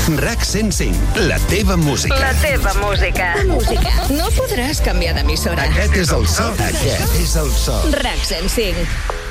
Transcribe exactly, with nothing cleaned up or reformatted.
RAC cent cinc, la teva música. La teva música. Música. No podràs canviar d'emissora. Aquest és el so. Aquest és el so. RAC cent cinc.